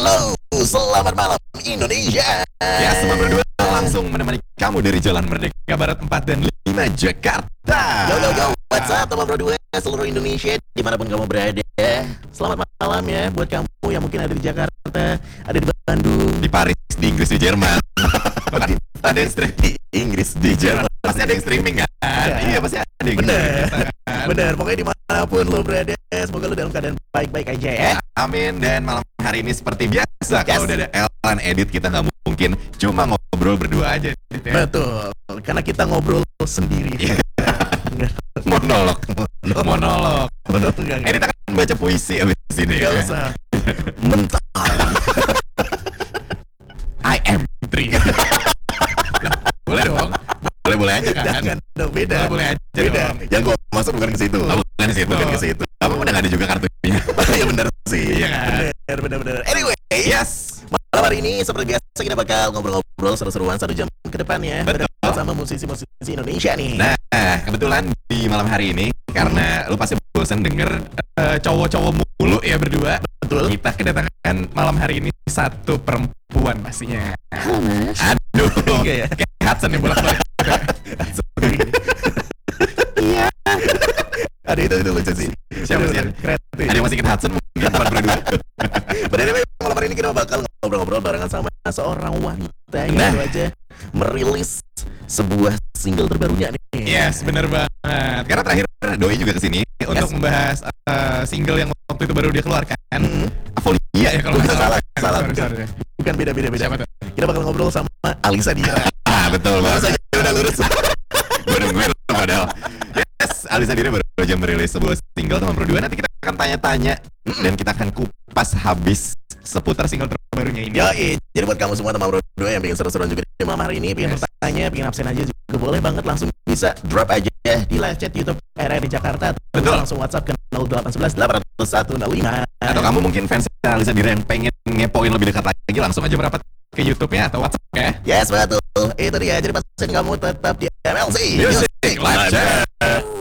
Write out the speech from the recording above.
Halo, selamat malam Indonesia. Ya, semua berdua langsung menemani kamu dari Jalan Merdeka Barat 4 dan 5 Jakarta. Yo, what's up teman berdua seluruh Indonesia dimanapun kamu berada. Selamat malam ya buat kamu yang mungkin ada di Jakarta, ada di Bandung, Di Paris, di Inggris, di Jerman. Ada yang streaming di Inggris, di Jerman. Pasti ada yang streaming kan? Iya, pasti ada yang Bener, pokoknya dimanapun lo berada, semoga lo dalam keadaan baik-baik aja ya. Amin. Dan malam hari ini seperti biasa, kalau udah ada Elan Edit, kita nggak mungkin cuma ngobrol berdua aja. Betul, karena kita ngobrol sendiri. Monolog. Enggak. Edit akan baca puisi abis ini. Gak usah. Mental. I am 3. Boleh dong. Boleh aja kan? Jangan dong, beda. Boleh aja Beda. dong. Yang gua maksud bukan ke situ. Oh, bukan ke situ. Bukan ke situ. Kamu udah gak ada juga kartunya. Ya benar sih. Iya kan? Benar. Anyway, Yes. malam hari ini seperti biasa kita bakal ngobrol-ngobrol seru-seruan 1 jam ke depan ya. Betul. Sama musisi-musisi Indonesia nih. Nah, kebetulan di malam hari ini karena lu pasti bosan denger cowok-cowok mulu ya berdua. Betul. Kita kedatangan malam hari ini satu perempuan pastinya. Halo, Mas. Aduh, Enggak ya? kayak Hudson ya bolak-balik. Iya. Ada itu lucu sih. Siapa sih? Kreatif. Ada yang masih ingat Hudson mungkin teman berdua. Pada malam hari ini kita bakal ngobrol-ngobrol barengan sama seorang wanita yang baru aja merilis sebuah single terbarunya nih. Yes, bener banget. Karena terakhir Doi juga kesini untuk membahas single yang waktu itu baru dia keluarkan. Avolia ya kalau nggak salah. Salah. Sorry. Bukan beda. Siapa tuh? Kita bakal ngobrol sama Alisa Dira. Betul Lurus banget. aja, udah lurus. Gue nungguin padahal. Yes, Alisa Dira baru aja merilis sebuah single teman berdua. Nanti kita akan tanya-tanya dan kita akan kupas habis seputar single terbarunya ini. Yoi, jadi buat kamu semua teman berdua yang pengen seru-seruan juga di malam hari ini, pengen bertanya, pengen absen aja juga boleh banget, langsung bisa drop aja di live chat YouTube RRI Jakarta. Betul. Langsung WhatsApp ke 0811 801 05. Atau kamu mungkin fans Alisa Dira yang pengen ngepoin lebih dekat lagi, langsung aja merapat ke YouTube-nya atau WhatsApp ya. Yes, betul. Itu dia, jadi pastikan kamu tetap di MLC Music Live Chat.